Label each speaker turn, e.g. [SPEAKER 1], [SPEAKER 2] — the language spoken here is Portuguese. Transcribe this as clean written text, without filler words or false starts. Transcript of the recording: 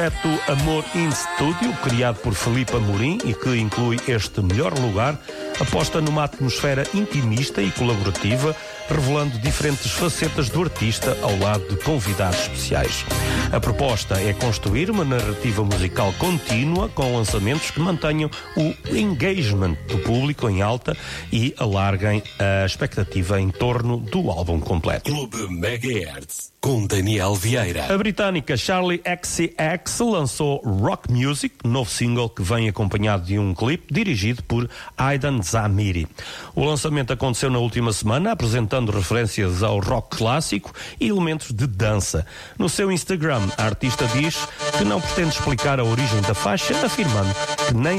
[SPEAKER 1] projeto Amor in Studio, criado por Filipe Amorim e que inclui este melhor lugar, aposta numa atmosfera intimista e colaborativa, revelando diferentes facetas do artista ao lado de convidados especiais. A proposta é construir uma narrativa musical contínua com lançamentos que mantenham o engagement do público em alta e alarguem a expectativa em torno do álbum completo.
[SPEAKER 2] Clube Megahertz, com Daniel Vieira.
[SPEAKER 1] A britânica Charli XCX lançou Rock Music, novo single que vem acompanhado de um clipe dirigido por Aidan Zamiri. O lançamento aconteceu na última semana, apresentando referências ao rock clássico e elementos de dança. No seu Instagram, a artista diz que não pretende explicar a origem da faixa, afirmando que nem